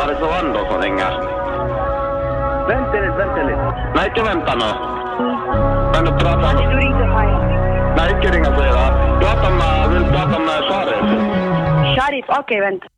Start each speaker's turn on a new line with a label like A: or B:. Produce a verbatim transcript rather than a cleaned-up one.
A: Saaris Rolando som ringer.
B: Vänta lite, vänta lite.
A: Nej, inte vänta nu. Men du pratar...
C: Hade du ringt mig?
A: Nej, inte ringa flera. Prata med, vill prata med Sharif.
C: Sharif, okej, okay, vänta.